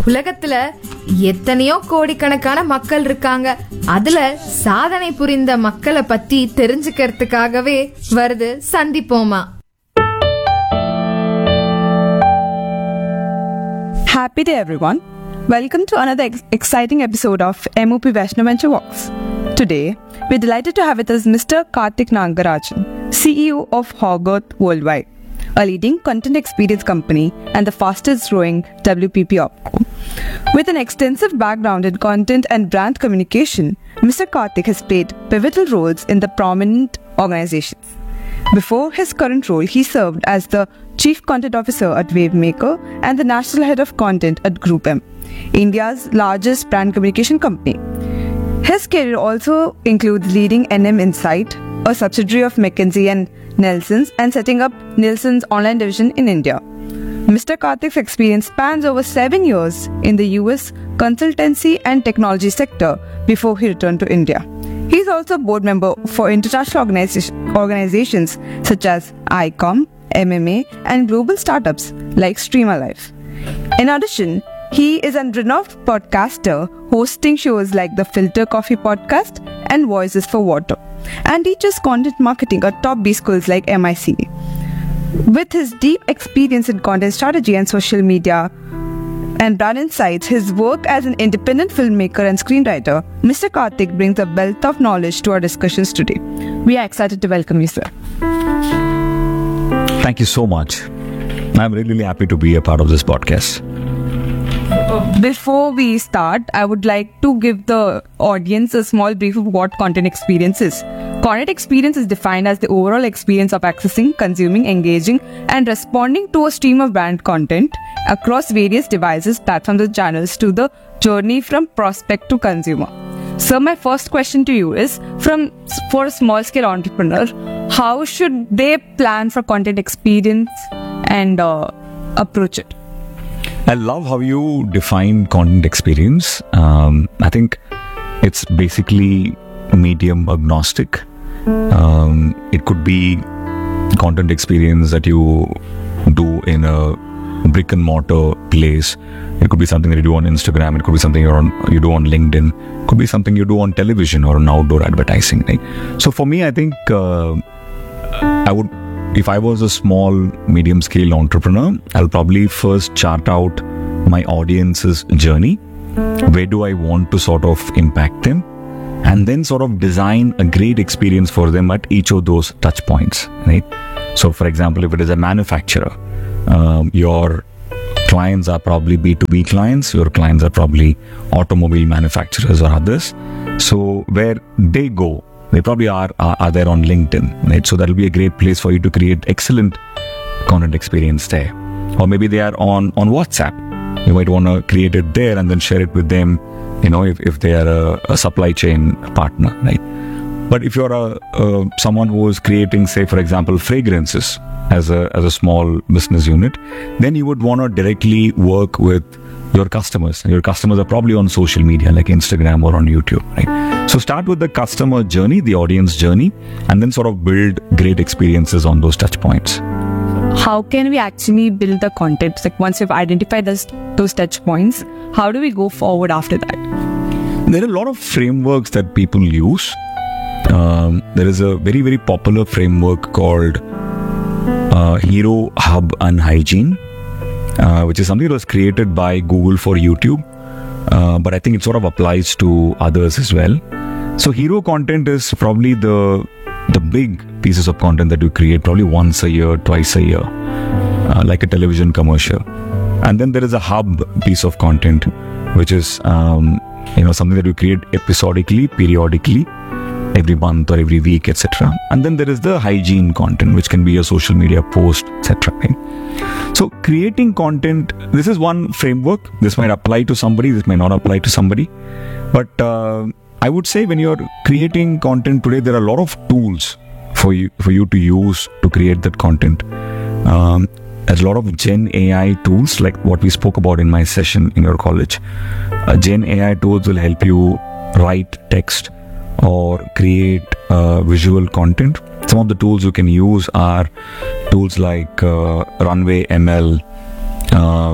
உலகத்துல எத்தனையோ கோடிக்கணக்கான மக்கள் இருக்காங்க. அதுல சாதனை புரிந்த மக்களை பத்தி தெரிஞ்சுக்கிறதுக்காகவே வருது சந்திப்போமா. Happy day everyone. Welcome to another exciting episode of MOP Vaishnav Venture Walks. Today, we're delighted to have with us Mr. Karthik Nagarajan, CEO of Hogwarts Worldwide, a leading content experience company and the fastest growing WPP opco. With an extensive background in content and brand communication, Mr. Karthik has played pivotal roles in the prominent organizations. Before his current role, he served as the Chief Content Officer at Wavemaker and the National Head of Content at Group M, India's largest brand communication company. His career also includes leading NM Insight, a subsidiary of McKinsey and Nelson's, and setting up Nelson's online division in India. Mr. Karthik's experience spans over 7 years in the US consultancy and technology sector before he returned to India. He is also a board member for international organizations such as ICOM, MMA, and global startups like Streamalive. In addition, he is a renowned podcaster, hosting shows like the Filter Coffee Podcast and Voices for Water, and teaches content marketing at top B schools like MIC. With his deep experience in content strategy and social media and brand insights, his work as an independent filmmaker and screenwriter, Mr. Karthik brings a wealth of knowledge to our discussions today. We are excited to welcome you, sir. Thank you so much. I'm really happy to be a part of this podcast. Before we start, I would like to give the audience a small brief of what content experience is. Content experience is defined as the overall experience of accessing, consuming, engaging, and responding to a stream of brand content across various devices, platforms, and channels to the journey from prospect to consumer. So my first question to you is, for a small-scale entrepreneur, how should they plan for content experience and approach it? I love how you define content experience. I think it's basically medium agnostic. It could be content experience that you do in a brick and mortar place. It could be something that you do on Instagram. It could be something you do on LinkedIn. It could be something you do on television or on outdoor advertising. Right? So for me, I think if I was a small, medium-scale entrepreneur, I'll probably first chart out my audience's journey. Where do I want to sort of impact them? And then sort of design a great experience for them at each of those touch points. Right? So for example, if it is a manufacturer, your clients are probably B2B clients. Your clients are probably automobile manufacturers or others. So where they go, they probably are there on LinkedIn, right? So that'll be a great place for you to create excellent content experience there. Or maybe they are on WhatsApp. You might want to create it there and then share it with them, if they are a supply chain partner, right? But if you're someone who is creating, say, for example, fragrances as a small business unit, then you would want to directly work with your customers. Your customers are probably on social media like Instagram or on YouTube, right? So start with the customer journey, the audience journey, and then sort of build great experiences on those touch points. How can we actually build the content? Like once you've identified those touch points, how do we go forward after that? There are a lot of frameworks that people use. There is a very, very popular framework called Hero, Hub, and Hygiene, which is something that was created by Google for YouTube. But I think it sort of applies to others as well. So hero content is probably the big pieces of content that you create probably once a year, twice a year, like a television commercial. And then there is a hub piece of content, which is something that you create episodically, periodically, every month or every week, etc. And then there is the hygiene content, which can be a social media post, etc. Right? So creating content, this is one framework. This might apply to somebody, this may not apply to somebody. But I would say when you're creating content today, there are a lot of tools for you to use to create that content. There's a lot of Gen AI tools like what we spoke about in my session in your college. Gen AI tools will help you write text or create visual content. Some of the tools you can use are tools like Runway ML,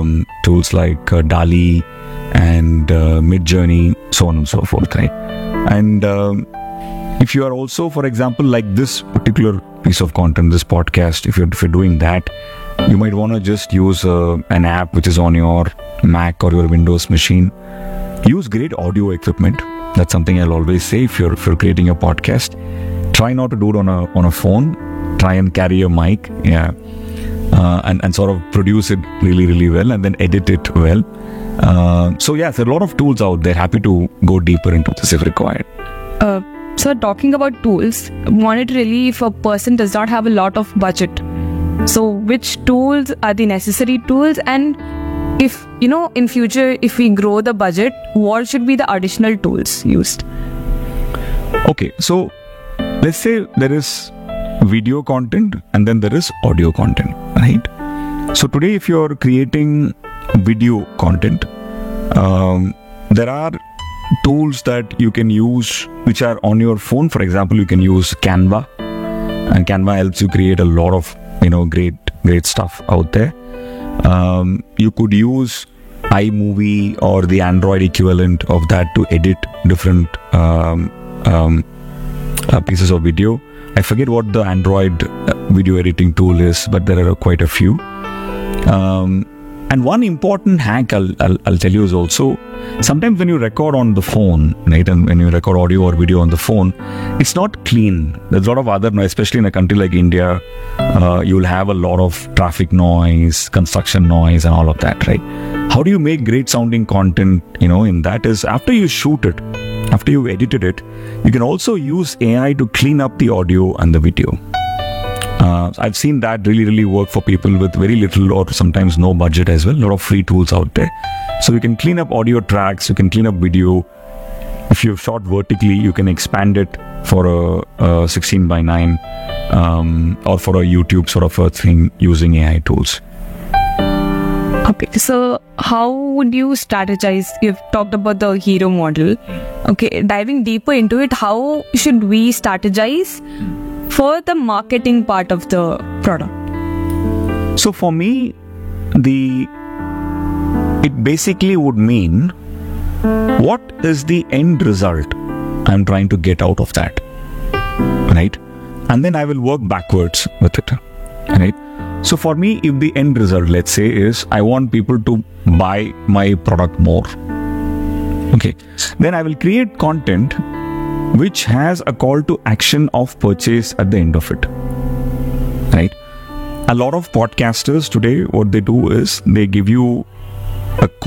tools like DALL-E and Midjourney, so on and so forth, right? And if you are also, for example, like this particular piece of content, this podcast, if you're doing that, you might want to just use an app which is on your Mac or your Windows machine. Use great audio equipment. That's something I'll always say. If you're creating a podcast, try not to do it on a phone. Try and carry a mic, and sort of produce it really, really well, and then edit it well. So yeah, there are a lot of tools out there. Happy to go deeper into this if required. So talking about tools, monetarily, if a person does not have a lot of budget, so which tools are the necessary tools? And if, in future, if we grow the budget, what should be the additional tools used? Okay, so let's say there is video content and then there is audio content, right? So today, if you're creating video content, there are tools that you can use which are on your phone. For example, you can use Canva, and Canva helps you create a lot of great stuff out there. You could use iMovie or the Android equivalent of that to edit different pieces of video. I forget what the Android video editing tool is, but there are quite a few. And one important hack I'll tell you is also, sometimes when you record on the phone, right, and when you record audio or video on the phone, it's not clean. There's a lot of other noise, especially in a country like India. You'll have a lot of traffic noise, construction noise, and all of that, right? How do you make great sounding content, in that is, after you shoot it, after you've edited it, you can also use AI to clean up the audio and the video. I've seen that really, really work for people with very little or sometimes no budget as well. A lot of free tools out there. So you can clean up audio tracks, you can clean up video. If you've shot vertically, you can expand it for a 16:9 or for a YouTube sort of a thing using AI tools. Okay, so how would you strategize? You've talked about the hero model. Okay, diving deeper into it, how should we strategize for the marketing part of the product? So for me, it basically would mean, what is the end result I'm trying to get out of that, right? And then I will work backwards with it, right? So for me, if the end result, let's say, is I want people to buy my product more, okay, then I will create content which has a call to action of purchase at the end of it, right? A lot of podcasters today, what they do is they give you a